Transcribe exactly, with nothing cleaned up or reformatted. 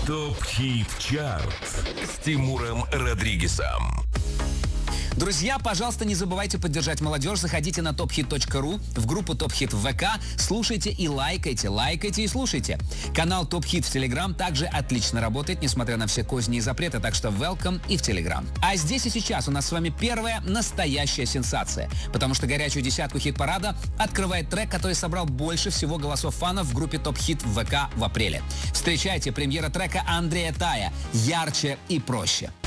ТОП-хит чарт с Тимуром Родригесом. Друзья, пожалуйста, не забывайте поддержать молодежь. Заходите на топ хит точка ру, в группу Топ Хит в ВК, слушайте и лайкайте, лайкайте и слушайте. Канал Топ Хит в Телеграм также отлично работает, несмотря на все козни и запреты, так что welcome и в Телеграм. А здесь и сейчас у нас с вами первая настоящая сенсация, потому что горячую десятку хит-парада открывает трек, который собрал больше всего голосов фанов в группе Топ Хит в ВК в апреле. Встречайте, премьера трека Андрея Тая «Ярче и проще».